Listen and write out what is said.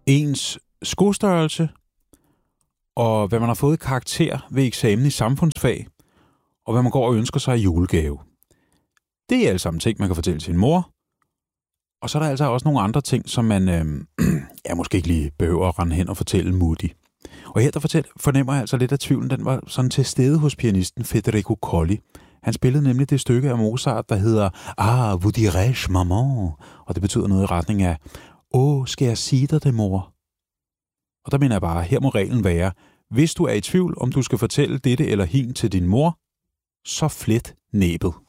ens skostørrelse, og hvad man har fået karakter ved eksamen i samfundsfag, og hvad man går og ønsker sig i julegave. Det er alle sammen ting, man kan fortælle sin mor. Og så er der altså også nogle andre ting, som man måske ikke lige behøver at rende hen og fortælle mutti. Og her der fornemmer jeg altså lidt af tvivlen, den var sådan til stede hos pianisten Federico Colli. Han spillede nemlig det stykke af Mozart, der hedder vous dirais-je maman, og det betyder noget i retning af skal jeg sige dig det, mor? Og der mener jeg bare, her må reglen være, hvis du er i tvivl, om du skal fortælle dette eller hin til din mor, så flet næbet.